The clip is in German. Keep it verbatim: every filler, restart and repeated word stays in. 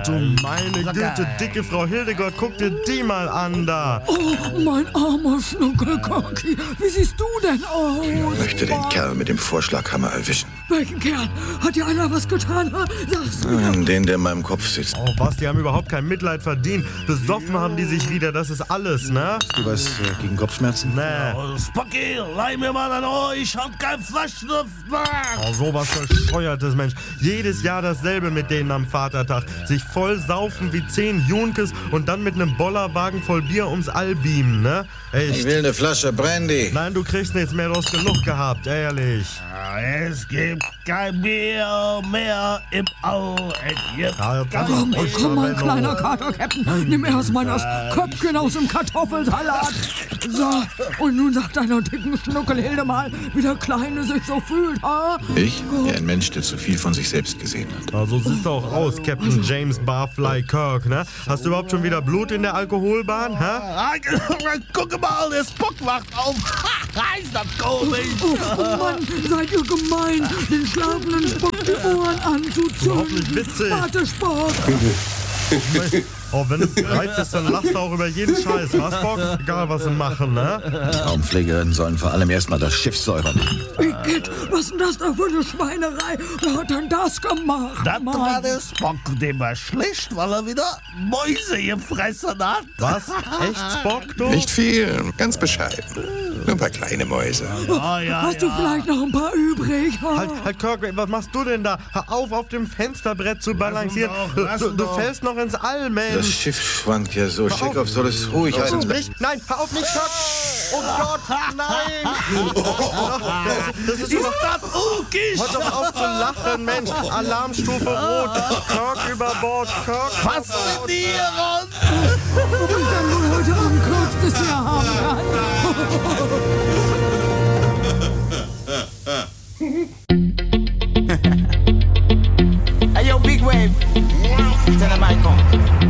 du meine Güte, dicke Frau Hildegard, guck dir die mal an da. Oh, mein armer Schnuckelkocki, wie siehst du denn aus? Ich möchte den Kerl mit dem Vorschlaghammer erwischen. Welchen Kerl? Hat dir einer was getan? Sag's mir. Nein, den, der in meinem Kopf sitzt. Oh, was, die haben überhaupt kein Mitleid verdient. Besoffen haben die sich wieder, das ist alles, ne? Du was äh, gegen Kopfschmerzen? Nee. Oh, Spocky, leih mir mal ein Ohr, ich hab kein Flaschenluft mehr. Oh, sowas bescheuertes, Mensch. Jedes Jahr dasselbe mit denen am Vatertag. Sich voll saufen wie zehn Junkes und dann mit einem Bollerwagen voll Bier ums All beamen, ne? Echt. Ich will eine Flasche Brandy. Nein, du kriegst nichts mehr, du hast genug gehabt, ehrlich. Es gibt kein Bier mehr im All. Es gibt Ja, kein Komm, Bier komm mal, mehr. kleiner Kater, Captain. Nimm erst mal das Köpfchen aus dem Kartoffelsalat. So, und nun sagt deiner dicken Schnuckelhilde mal, wie der Kleine sich so fühlt, ha? Ich? Ja, ein Mensch, der zu viel von sich selbst gesehen hat. Ja, so siehst du auch aus, Captain James Barfly Kirk, ne? Hast du überhaupt schon wieder Blut in der Alkoholbahn, hä? Ah, guck mal, der Spock wacht auf. Ist das komisch? Oh, oh Mann, seid ihr gemein, den schlafenden Spock die Ohren anzuzünden. Überhaupt nicht witzig. Warte, Spock. Oh, wenn du bereit bist, dann lachst du auch über jeden Scheiß, was, Bock? Egal, was sie machen, ne? Raumpflegerinnen sollen vor allem erstmal das Schiff säubern. Igitt, was ist denn das da für eine Schweinerei? Wer hat denn das gemacht, Das Mann? war der Spock, dem war schlecht, weil er wieder Mäuse gefressen hat. Was? Echt, Spock, du? Nicht viel, ganz bescheiden. Nur ein paar kleine Mäuse. Ja, ja, Hast du ja. vielleicht noch ein paar übrig? ha? Halt, halt, Kirk, was machst du denn da? Hör auf, auf dem Fensterbrett zu balancieren. doch, Du, lass du, ihn du doch. fällst noch ins All, Das Mensch. Schiff schwankt ja so. Chekhov soll es ruhig halten. Nicht, nein, hör auf, nicht, Kirk. Oh Gott, nein. Das ist, das ist Ist über... das ukig? Hör doch auf zu lachen, Mensch. Alarmstufe rot. Kirk über Bord, Kirk. Faszinierend! Ob ich dann wohl heute Abend kürztes Jahr haben kann? Hey yo, Big Wave. Tell them I come.